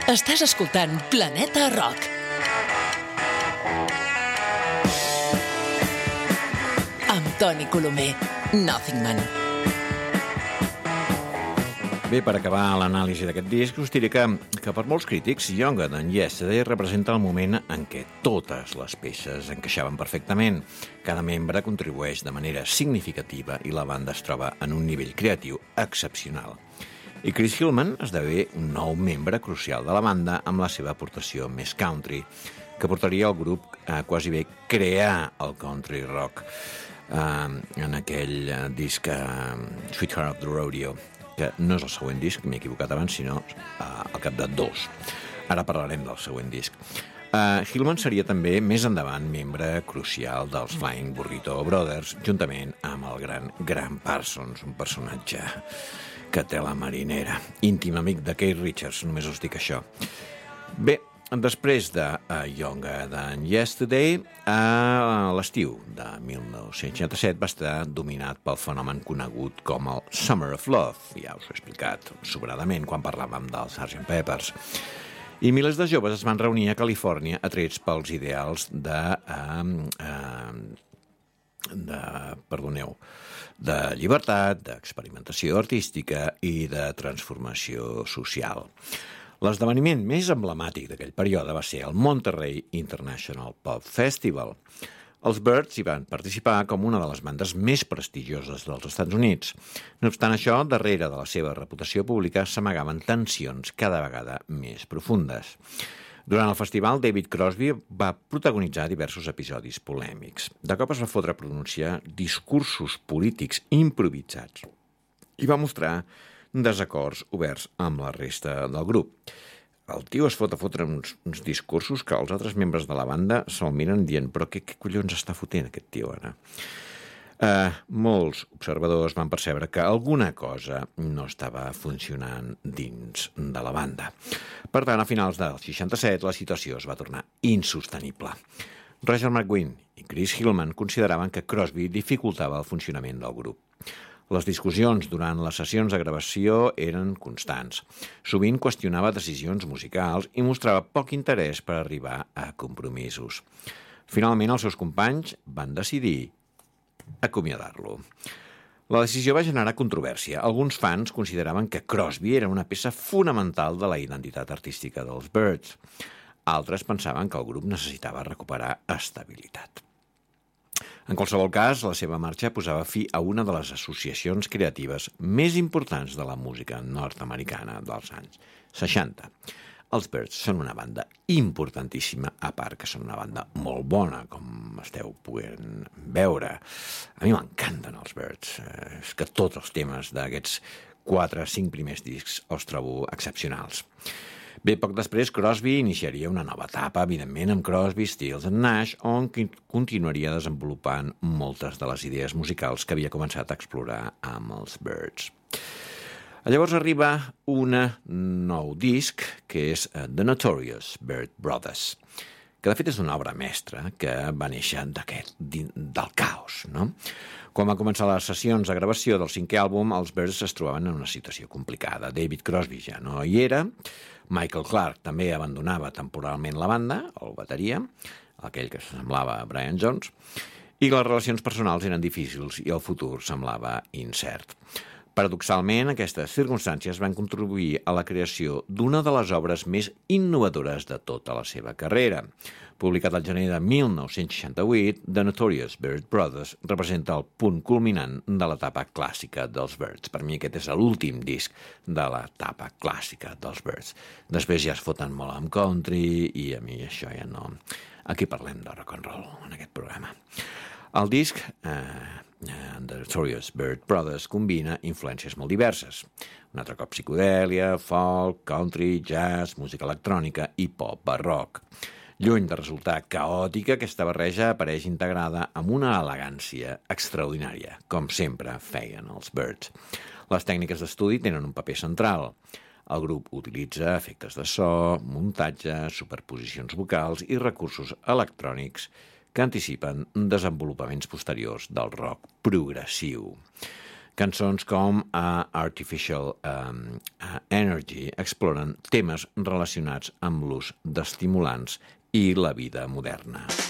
Estàs escoltant Planeta Rock. Amb Toni Colomer, Nothing Man. Bé, per acabar l'anàlisi d'aquest disc, us diré que per molts crítics, Younger Than Yesterday representa el moment en què totes les peces encaixaven perfectament. Cada membre contribueix de manera significativa i la banda es troba en un nivell creatiu excepcional. I Chris Hillman esdevé un nou membre crucial de la banda amb la seva aportació més country, que portaria el grup a quasi bé crear el country rock en aquell disc Sweetheart of the Rodeo, que no és el següent disc, m'he equivocat abans, sinó al cap de 2. Ara parlarem del següent disc. Hillman seria també més endavant membre crucial dels Flying Burrito Brothers, juntament amb el gran Graham Parsons, un personatge que té la marinera, íntim amic de Keith Richards, només us dic això. Bé, després de Younger Than Yesterday, l'estiu de 1967 va estar dominat pel fenomen conegut com el Summer of Love. Ja us ho he explicat sobradament quan parlàvem del Sgt. Peppers. I milers de joves es van reunir a Califòrnia atrets pels ideals de llibertat, d'experimentació artística i de transformació social. L'esdeveniment més emblemàtic d'aquell període va ser el Monterey International Pop Festival. Els Byrds hi van participar com una de les bandes més prestigioses dels Estats Units. No obstant això, darrere de la seva reputació pública s'amagaven tensions cada vegada més profundes. Durant el festival, David Crosby va protagonitzar diversos episodis polèmics. De cop es va fotre a pronunciar discursos polítics improvisats i va mostrar desacords oberts amb la resta del grup. El tio es fot a fotre uns discursos que els altres membres de la banda se'l miren dient «però què collons està fotent aquest tio ara?» Molts observadors van percebre que alguna cosa no estava funcionant dins de la banda. Per tant, a finals del 67, la situació es va tornar insostenible. Roger McGuinn i Chris Hillman consideraven que Crosby dificultava el funcionament del grup. Les discussions durant les sessions de gravació eren constants. Sovint qüestionava decisions musicals i mostrava poc interès per arribar a compromisos. Finalment, els seus companys van decidir acomiadar-lo. La decisió va generar controvèrsia. Alguns fans consideraven que Crosby era una peça fonamental de la identitat artística dels Byrds. Altres pensaven que el grup necessitava recuperar estabilitat. En qualsevol cas, la seva marxa posava fi a una de les associacions creatives més importants de la música nord-americana dels anys 60. Els Byrds són una banda importantíssima, a part que són una banda molt bona, com esteu podent veure. A mi m'encanten els Byrds. És que tots els temes d'aquests 4 o 5 primers discs els trobo excepcionals. Bé, poc després, Crosby iniciaria una nova etapa, evidentment, amb Crosby, Stills and Nash, on continuaria desenvolupant moltes de les idees musicals que havia començat a explorar amb els Byrds. Llavors arriba un nou disc, que és The Notorious Byrd Brothers, que de fet és una obra mestra que va néixer del caos, no? Quan van començar les sessions de gravació del 5è àlbum, els Byrds es trobaven en una situació complicada. David Crosby ja no hi era, Michael Clarke també abandonava temporalment la banda, el bateria, aquell que semblava a Brian Jones, i les relacions personals eren difícils i el futur semblava incert. Paradoxalment, aquestes circumstàncies van contribuir a la creació d'una de les obres més innovadores de tota la seva carrera. Publicat al gener de 1968, The Notorious Byrd Brothers representa el punt culminant de l'etapa clàssica dels Byrds. Per mi aquest és l'últim disc de l'etapa clàssica dels Byrds. Després ja es foten molt amb country i a mi això ja no... Aquí parlem de rock and roll en aquest programa. El disc The Notorious Byrd Brothers combina influències molt diverses. Un altre cop psicodèlia, folk, country, jazz, música electrònica i pop barroc. Lluny de resultar caòtica, aquesta barreja apareix integrada amb una elegància extraordinària, com sempre feien els Byrds. Les tècniques d'estudi tenen un paper central. El grup utilitza efectes de so, muntatge, superposicions vocals i recursos electrònics que anticipen desenvolupaments posteriors del rock progressiu. Cançons com Artificial Energy exploren temes relacionats amb l'ús d'estimulants i la vida moderna.